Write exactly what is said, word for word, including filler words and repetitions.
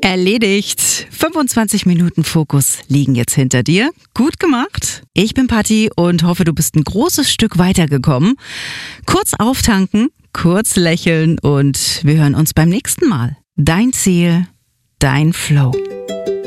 Erledigt. fünfundzwanzig Minuten Fokus liegen jetzt hinter dir. Gut gemacht. Ich bin Patti und hoffe, du bist ein großes Stück weitergekommen. Kurz auftanken, kurz lächeln und wir hören uns beim nächsten Mal. Dein Ziel, dein Flow.